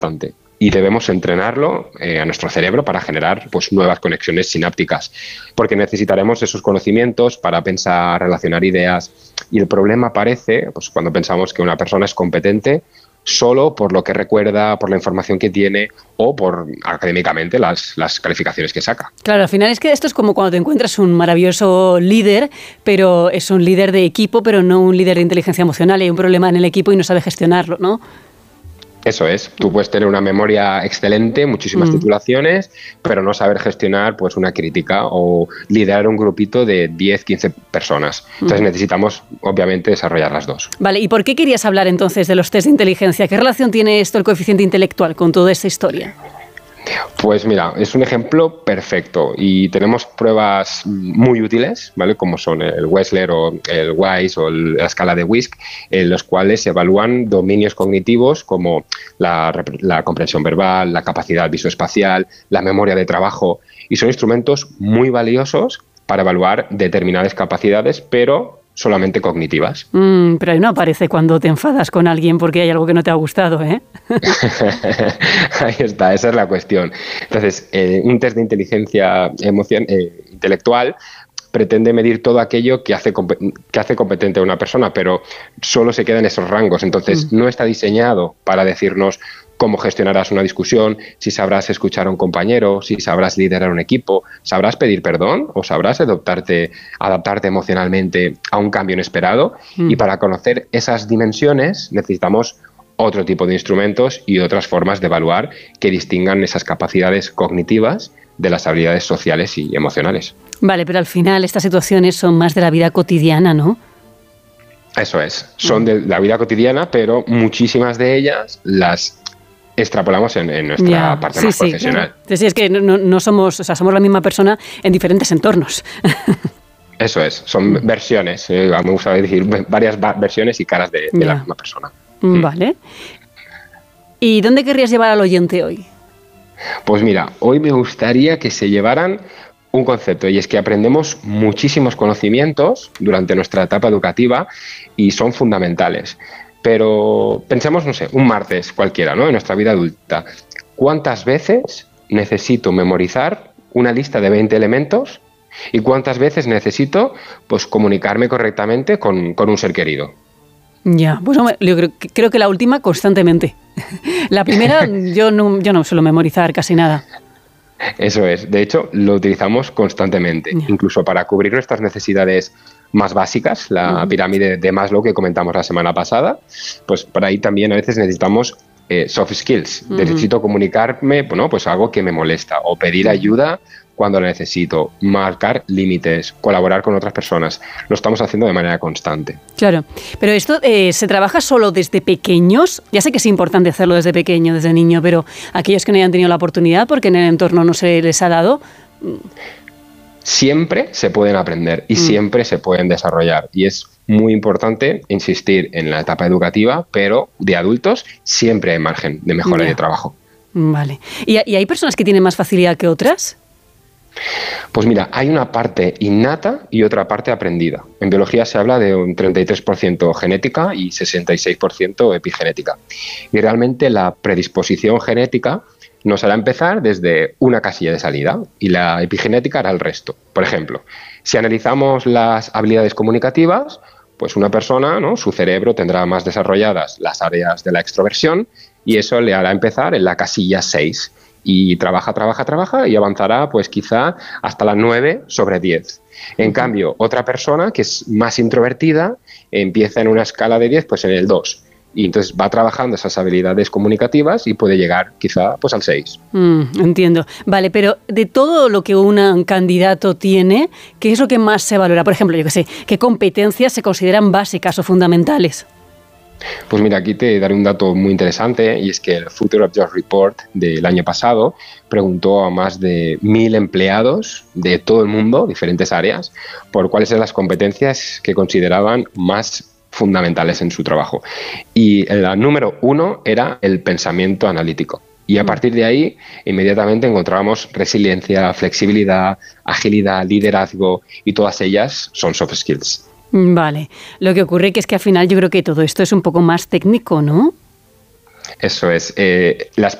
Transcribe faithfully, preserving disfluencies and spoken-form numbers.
constante. Y debemos entrenarlo eh, a nuestro cerebro para generar pues, nuevas conexiones sinápticas, porque necesitaremos esos conocimientos para pensar, relacionar ideas. Y el problema aparece pues, cuando pensamos que una persona es competente solo por lo que recuerda, por la información que tiene o por académicamente las, las calificaciones que saca. Claro, al final es que esto es como cuando te encuentras un maravilloso líder, pero es un líder de equipo, pero no un líder de inteligencia emocional. Y hay un problema en el equipo y no sabe gestionarlo, ¿no? Eso es, tú puedes tener una memoria excelente, muchísimas mm. titulaciones, pero no saber gestionar pues una crítica o liderar un grupito de diez, quince personas. Entonces mm. necesitamos, obviamente, desarrollar las dos. Vale, ¿y por qué querías hablar entonces de los test de inteligencia? ¿Qué relación tiene esto, el coeficiente intelectual, con toda esta historia? Pues mira, es un ejemplo perfecto y tenemos pruebas muy útiles, ¿vale? Como son el Wechsler o el WISE o la escala de WISC, en los cuales se evalúan dominios cognitivos como la, la comprensión verbal, la capacidad visoespacial, la memoria de trabajo, y son instrumentos muy valiosos para evaluar determinadas capacidades, pero solamente cognitivas. Mm, pero ahí no aparece cuando te enfadas con alguien porque hay algo que no te ha gustado, ¿eh? Ahí está, esa es la cuestión. Entonces, eh, un test de inteligencia emoción, eh, intelectual pretende medir todo aquello que hace, que hace competente a una persona, pero solo se queda en esos rangos. Entonces, mm. no está diseñado para decirnos cómo gestionarás una discusión, si sabrás escuchar a un compañero, si sabrás liderar un equipo, sabrás pedir perdón o sabrás adaptarte, adaptarte emocionalmente a un cambio inesperado. Mm. Y para conocer esas dimensiones necesitamos otro tipo de instrumentos y otras formas de evaluar que distingan esas capacidades cognitivas de las habilidades sociales y emocionales. Vale, pero al final estas situaciones son más de la vida cotidiana, ¿no? Eso es, son de la vida cotidiana, pero muchísimas de ellas las extrapolamos en, en nuestra yeah, parte sí, más sí, profesional. Claro. Sí, es que no, no somos, o sea, somos la misma persona en diferentes entornos. Eso es, son versiones, eh, me gusta decir varias versiones y caras de, de yeah. la misma persona. Vale. ¿Y dónde querrías llevar al oyente hoy? Pues mira, hoy me gustaría que se llevaran un concepto, y es que aprendemos muchísimos conocimientos durante nuestra etapa educativa y son fundamentales. Pero pensemos, no sé, un martes cualquiera, ¿no? En nuestra vida adulta. ¿Cuántas veces necesito memorizar una lista de veinte elementos? ¿Y cuántas veces necesito pues, comunicarme correctamente con, con un ser querido? Ya, pues yo creo, creo que la última constantemente. La primera yo no, yo no suelo memorizar casi nada. Eso es. De hecho, lo utilizamos constantemente, yeah. incluso para cubrir nuestras necesidades más básicas, la uh-huh. pirámide de Maslow que comentamos la semana pasada, pues por ahí también a veces necesitamos eh, soft skills. Uh-huh. Necesito comunicarme, bueno, pues algo que me molesta o pedir ayuda cuando la necesito, marcar límites, colaborar con otras personas. Lo estamos haciendo de manera constante. Claro, pero esto eh, ¿se trabaja solo desde pequeños? Ya sé que es importante hacerlo desde pequeño, desde niño, pero aquellos que no hayan tenido la oportunidad porque en el entorno no se les ha dado... Siempre se pueden aprender y mm. siempre se pueden desarrollar. Y es muy importante insistir en la etapa educativa, pero de adultos siempre hay margen de mejora yeah. y de trabajo. Vale. ¿Y, ¿Y hay personas que tienen más facilidad que otras? Pues mira, hay una parte innata y otra parte aprendida. En biología se habla de un treinta y tres por ciento genética y sesenta y seis por ciento epigenética. Y realmente la predisposición genética nos hará empezar desde una casilla de salida y la epigenética hará el resto. Por ejemplo, si analizamos las habilidades comunicativas, pues una persona, ¿no? Su cerebro tendrá más desarrolladas las áreas de la extroversión y eso le hará empezar en la casilla seis. Y trabaja, trabaja, trabaja y avanzará pues quizá hasta la nueve sobre diez. En uh-huh. cambio, otra persona que es más introvertida empieza en una escala de diez pues en el dos. Y entonces va trabajando esas habilidades comunicativas y puede llegar quizá pues al seis. Mm, entiendo. Vale, pero de todo lo que un candidato tiene, ¿qué es lo que más se valora? Por ejemplo, yo qué sé, ¿qué competencias se consideran básicas o fundamentales? Pues mira, aquí te daré un dato muy interesante y es que el Future of Jobs Report del año pasado preguntó a más de mil empleados de todo el mundo, diferentes áreas, por cuáles eran las competencias que consideraban más fundamentales en su trabajo. Y la número uno era el pensamiento analítico. Y a partir de ahí, inmediatamente encontramos resiliencia, flexibilidad, agilidad, liderazgo y todas ellas son soft skills. Vale. Lo que ocurre que es que al final yo creo que todo esto es un poco más técnico, ¿no? Eso es. Eh, las